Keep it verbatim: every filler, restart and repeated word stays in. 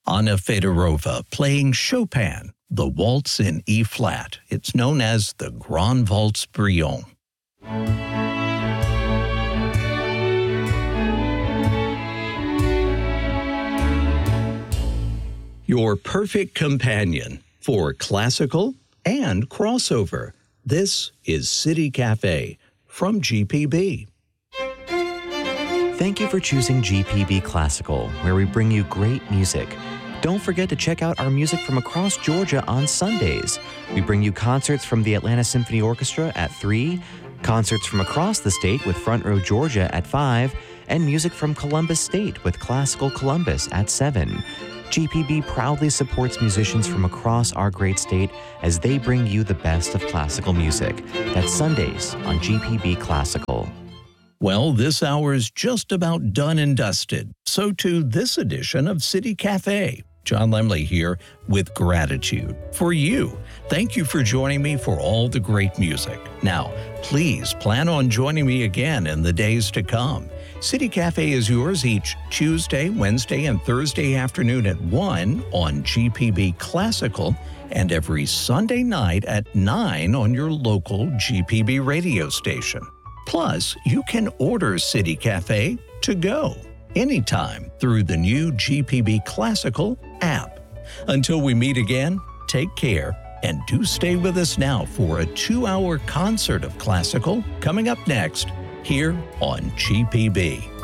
Anna Fedorova playing Chopin, the Waltz in E-flat. It's known as the Grand Waltz Brillant. Your perfect companion for classical and crossover. This is City Cafe from G P B. Thank you for choosing G P B Classical, where we bring you great music. Don't forget to check out our music from across Georgia on Sundays. We bring you concerts from the Atlanta Symphony Orchestra at three, concerts from across the state with Front Row Georgia at five, and music from Columbus State with Classical Columbus at seven. G P B proudly supports musicians from across our great state as they bring you the best of classical music. That's Sundays on G P B Classical. Well, this hour's just about done and dusted. So too this edition of City Cafe. John Lemley here with gratitude for you. Thank you for joining me for all the great music. Now, please plan on joining me again in the days to come. City Cafe is yours each Tuesday, Wednesday, and Thursday afternoon at one on G P B Classical and every Sunday night at nine on your local G P B radio station. Plus, you can order City Cafe to go anytime through the new G P B Classical app. Until we meet again, take care and do stay with us now for a two-hour concert of classical coming up next here on G P B.